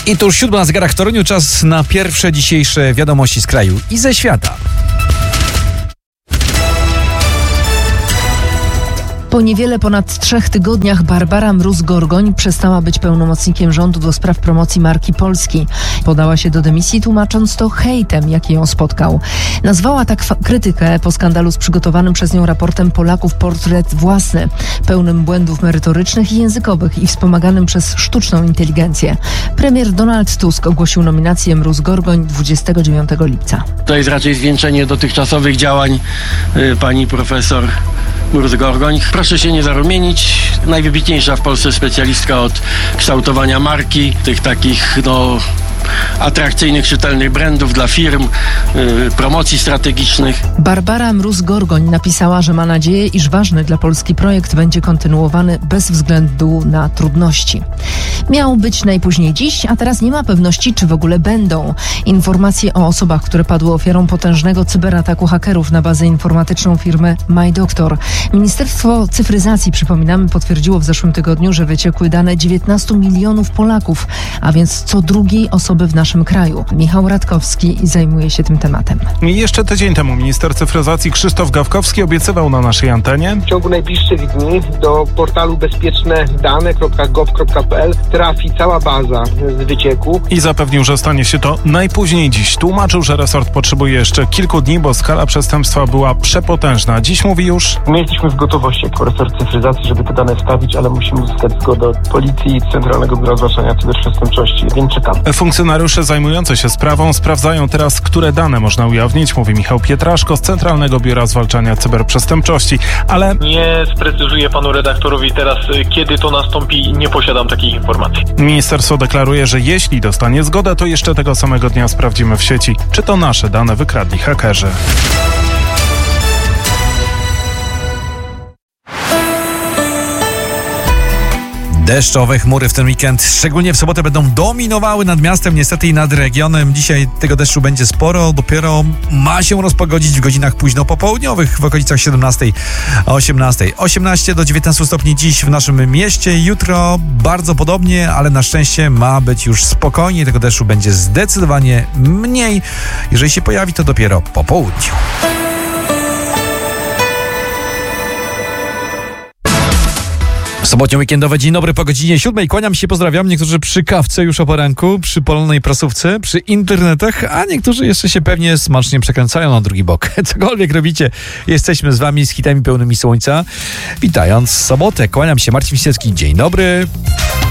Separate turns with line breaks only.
I to już 7 na zegarach w Toruniu, czas na pierwsze dzisiejsze wiadomości z kraju i ze świata.
Po niewiele ponad 3 tygodniach Barbara Mróz-Gorgoń przestała być pełnomocnikiem rządu do spraw promocji marki Polski. Podała się do dymisji, tłumacząc to hejtem, jaki ją spotkał. Nazwała tak krytykę po skandalu z przygotowanym przez nią raportem Polaków Portret Własny, pełnym błędów merytorycznych i językowych i wspomaganym przez sztuczną inteligencję. Premier Donald Tusk ogłosił nominację Mróz-Gorgoń 29 lipca.
To jest raczej zwieńczenie dotychczasowych działań pani profesor Mróz-Gorgoń. Proszę się nie zarumienić. Najwybitniejsza w Polsce specjalistka od kształtowania marki, tych takich atrakcyjnych, czytelnych brandów dla firm, promocji strategicznych.
Barbara Mróz-Gorgoń napisała, że ma nadzieję, iż ważny dla Polski projekt będzie kontynuowany bez względu na trudności. Miał być najpóźniej dziś, a teraz nie ma pewności, czy w ogóle będą. Informacje o osobach, które padły ofiarą potężnego cyberataku hakerów na bazę informatyczną firmy MyDoctor. Ministerstwo Cyfryzacji, przypominamy, potwierdziło w zeszłym tygodniu, że wyciekły dane 19 milionów Polaków, a więc co drugiej osoby w naszym kraju. Michał Radkowski zajmuje się tym tematem.
Jeszcze tydzień temu minister cyfryzacji Krzysztof Gawkowski obiecywał na naszej antenie:
w ciągu najbliższych dni do portalu bezpiecznedane.gov.pl trafi cała baza z wycieku.
I zapewnił, że stanie się to najpóźniej dziś. Tłumaczył, że resort potrzebuje jeszcze kilku dni, bo skala przestępstwa była przepotężna. Dziś mówi już:
my jesteśmy w gotowości jako resort cyfryzacji, żeby te dane wstawić, ale musimy uzyskać zgodę od Policji i Centralnego Biura Zwalczania Cyberprzestępczości, więc czekamy.
Funkcjonariusze zajmujący się sprawą sprawdzają teraz, które dane można ujawnić, mówi Michał Pietraszko z Centralnego Biura Zwalczania Cyberprzestępczości, ale
nie sprecyzuję panu redaktorowi teraz, kiedy to nastąpi, nie posiadam takich informacji.
Ministerstwo deklaruje, że jeśli dostanie zgodę, to jeszcze tego samego dnia sprawdzimy w sieci, czy to nasze dane wykradli hakerzy.
Deszczowe chmury w ten weekend, szczególnie w sobotę, będą dominowały nad miastem, niestety i nad regionem. Dzisiaj tego deszczu będzie sporo, dopiero ma się rozpogodzić w godzinach późno popołudniowych, w okolicach 17-18. 18 do 19 stopni dziś w naszym mieście, jutro bardzo podobnie, ale na szczęście ma być już spokojnie, tego deszczu będzie zdecydowanie mniej. Jeżeli się pojawi, to dopiero po południu. Sobotnio weekendowe, dzień dobry po godzinie 7. Kłaniam się, pozdrawiam. Niektórzy przy kawce już o poranku, przy polonej prasówce, przy internetach, a niektórzy jeszcze się pewnie smacznie przekręcają na drugi bok. Cokolwiek robicie, jesteśmy z wami z hitami pełnymi słońca. Witając sobotę, kłaniam się, Marcin Wiśniewski. Dzień dobry.